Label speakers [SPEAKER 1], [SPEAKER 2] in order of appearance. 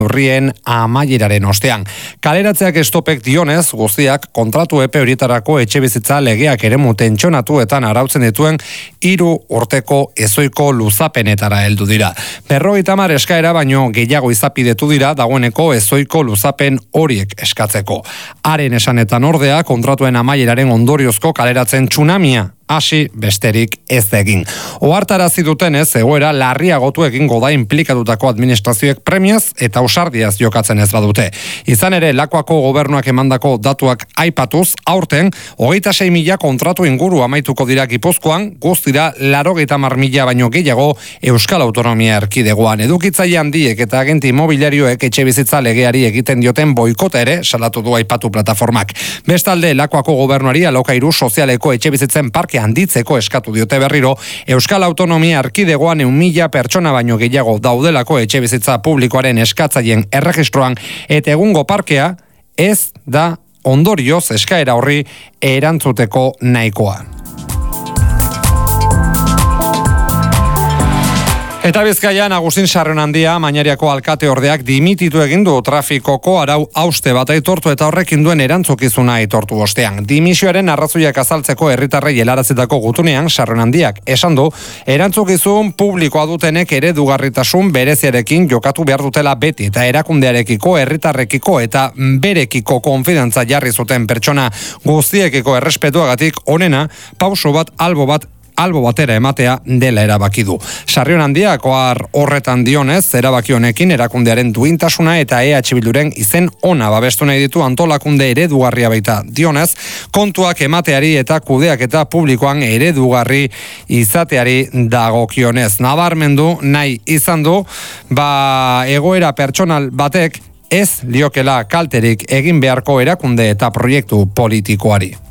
[SPEAKER 1] urrien amaieraren ostean. Kaleratzeak estopek dionez, guztiak kontratu epe horietarako etxebizitza legeak eremu tentsonatuetan arautzen dituen 3 urteko ezoiko luzapenetara heldu dira. 50 eskaera baino gehiago izapidetu dira dagoeneko ezoiko luzapen horiek eskatzeko. Haren esanetan ordea, kontratuen amaieraren ondoriozko kaleratzen tsunamia hasi besterik ez egin. Ohartarazi dutenez, egoera larriagotu egingo da inplikatutako administrazioek premiaz eta ausardiaz jokatzen ez badute. Izan ere, Lakuako gobernuak emandako datuak aipatuz, aurten 26.000 kontratu inguru amaituko dira Gipuzkoan, guztira 80.000 baino gehiago Euskal Autonomia Erkidegoan. Edukitzaile handiek eta agente imobiliarioek etxebizitza legeari egiten dioten boikota ere salatu du aipatu plataformak. Bestalde, Lakuako gobernuari alokairu sozialeko etxebizitzen parke handitzeko eskatu diote berriro, Euskal Autonomia Erkidegoan 1.000 pertsona baino gehiago daudelako etxebizitza publikoaren eskatzaileen erregistroan, eta egungo parkea ez da ondorioz eskaera horri erantzuteko nahikoa. Eta Bizkaian Agustin Sarrionandia Mañariako alkate ordeak dimititu egin du trafikoko arau hauste bat aitortu eta horrekin duen erantzukizuna aitortu ostean. Dimisioaren arrazoiak azaltzeko herritarrei helarazitako gutunean Sarrionandiak esan du erantzukizun publikoa dutenek eredugarritasun bereziarekin jokatu behar dutela beti eta erakundearekiko, herritarrekiko eta berekiko konfidantza jarri zuten pertsona guztiekiko errespetuagatik onena pauso bat albo batera ematea dela erabaki du. Sarrionandiak horretan dionez, erabaki honekin erakundearen duintasuna eta EH Bilduren izen ona babestu nahi ditu antolakunde eredugarria baita dionez, kontuak emateari eta kudeaketa publikoan eredugarri izateari dagokionez. Nabarmendu nahi izan du, egoera pertsonal batek ez liokela kalterik egin beharko erakunde eta proiektu politikoari.